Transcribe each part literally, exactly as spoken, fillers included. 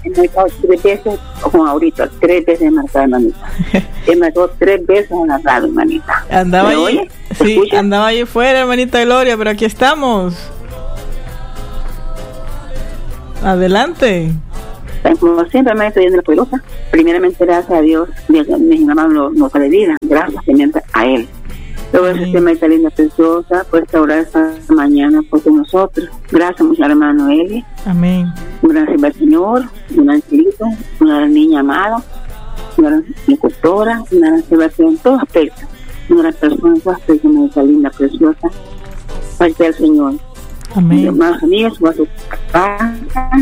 he marcado tres veces, como ahorita, tres veces he marcado, hermanita. He marcado tres veces en la radio, hermanita. Andaba ahí, oye, sí, escucha? andaba ahí fuera, hermanita Gloria, pero aquí estamos. Adelante. Como siempre, me estoy yendo la poderosa. Primeramente, gracias a Dios, mi mamá nos no de vida. Gracias a Él. Luego, el sistema de linda preciosa, por restaurar esta mañana por todos nosotros. Gracias, mi hermano Eli. Amén. Gracias al Señor, un angelito, una niña amada, una gran locutora, una gran salvación en todo aspecto. Una gran persona en todo aspecto, una linda preciosa. Parte del Señor. Amén. Mis hermanos amigos, su su casa,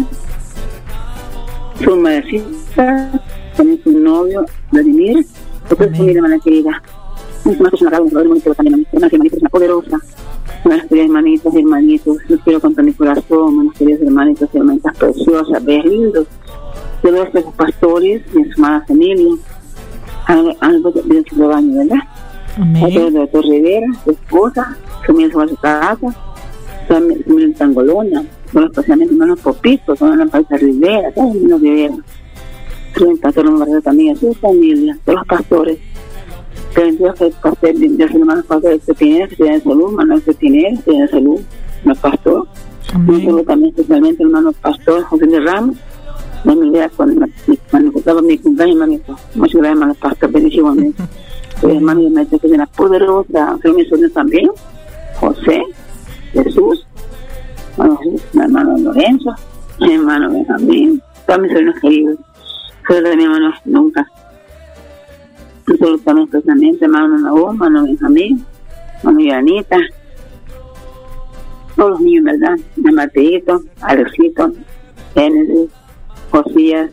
su madrecita, también su novio, Vladimir, toda su familia, hermana querida. Mis hermanos, una radio, un radio bonito también, mis hermanas y hermanitos, una poderosa. Buenas queridas hermanitas y hermanitos, los quiero con todo mi corazón, buenas queridas hermanitos y hermanitas preciosas, ves lindos. Yo veo a sus pastores y a su amada familia, algo de su rebaño, ¿verdad? Amén. Otro de doctor Rivera, su esposa, su familia a su casa, su familia en Tangolona, son especialmente hermanos Popitos, son la paisa Rivera, todos los niños Rivera. Su pastor Lombardo también, su familia, todos los pastores. Que Dios que el pastor, Dios el hermano pastor de Pineda, que tiene salud, Manuel de Pineda, que tiene salud, el pastor. Y luego también especialmente el hermano pastor José de Ramos, de mi vida cuando me gustaba mi cumpleaños, hermanito. Muchas gracias, hermano pastor, bendiciones. El hermano de Maestro que es una poderosa, soy mi sobrino también, José, Jesús, hermano, mi hermano Lorenzo, mi hermano Benjamín, todos mis sobrinos queridos. Soy de mi hermano nunca. Absolutamente, especialmente, hermano Naúm, hermano Benjamín, hermano Yanita, todos los niños, ¿verdad? De Mateito, Alexito, Génesis, Josías,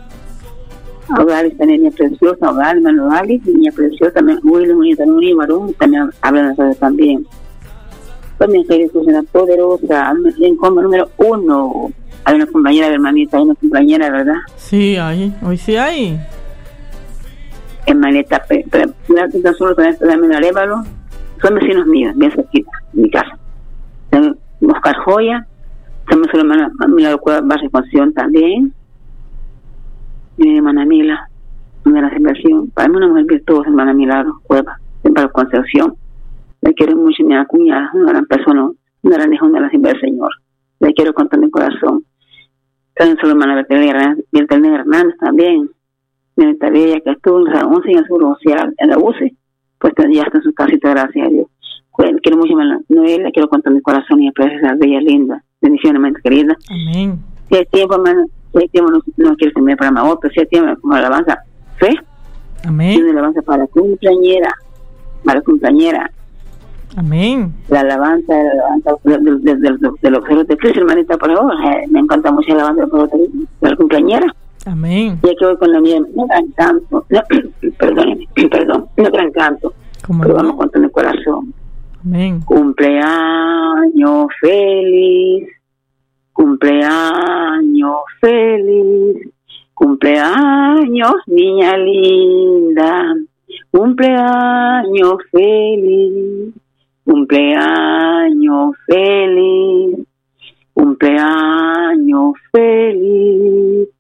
Hogar, esta niña preciosa, Hogar, hermano Alice, niña preciosa, también William, niña también, un varón, también hablan nosotros también. También soy de una poderosa, en como número uno. Hay una compañera, hermanita, hay una compañera, ¿verdad? Sí, hay, hoy sí hay. Hermanita, pero tan solo con esto también Arévalo, son vecinos míos, bien cerquita, en mi casa. Oscar Joya, también su hermana Milagro Cueva Barrio Conción también. Mi hermana Mila, una gran inversión. Para mí una mujer virtuosa, hermana Milagro Cueva, de Barrio Concepción. Le quiero mucho, mi cuñada, una gran persona, una gran hija, una gran inversión del Señor. Le quiero con todo mi corazón. También su hermana Bertelena Hernández también. Mi tarea que estuvo en la once en el sur, o sea, en la U C I, pues ya está en su casita, gracias a Dios. Pues, quiero mucho a Noel, le quiero con todo mi corazón y aprecio esa bella, linda, bendiciones, mente querida. Amén. Si hay tiempo, hermano, si hay tiempo, no, no quiero que me para más otro, si hay tiempo, como alabanza, fe. Amén. Y una alabanza para la cumpleañera, para la cumpleañera. Amén. La alabanza, la alabanza de, de, de, de, de, de los objetos de Cristo, hermanita, por favor. Eh, me encanta mucho la alabanza de, de la cumpleañera. Amén. Ya que voy con la mía, no gran canto, no, perdón, perdón, no gran canto, pero no? vamos con todo el corazón. Amén. Cumpleaños feliz, cumpleaños feliz, cumpleaños niña linda, cumpleaños feliz, cumpleaños feliz, cumpleaños feliz.